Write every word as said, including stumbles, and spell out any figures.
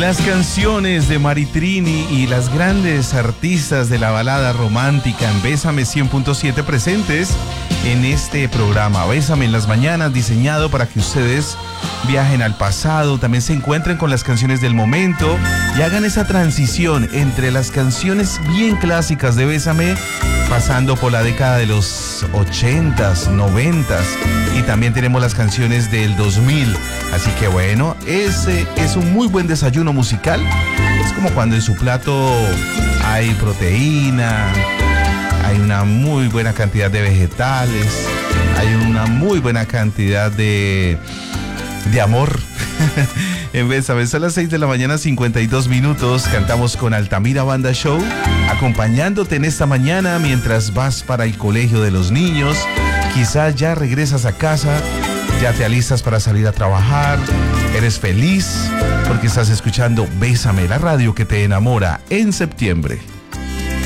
Las canciones de Maritrini y las grandes artistas de la balada romántica en Bésame cien punto siete presentes en este programa Bésame en las mañanas, diseñado para que ustedes viajen al pasado, también se encuentren con las canciones del momento y hagan esa transición entre las canciones bien clásicas de Bésame, pasando por la década de los ochentas, noventas, y también tenemos las canciones del dos mil. Así que bueno, ese es un muy buen desayuno musical. Es como cuando en su plato hay proteína, hay una muy buena cantidad de vegetales, hay una muy buena cantidad de, de amor. En Bésame, son las seis de la mañana, cincuenta y dos minutos. Cantamos con Altamira Banda Show, acompañándote en esta mañana mientras vas para el colegio de los niños. Quizás ya regresas a casa, ya te alistas para salir a trabajar. Eres feliz porque estás escuchando Bésame, la radio que te enamora en septiembre.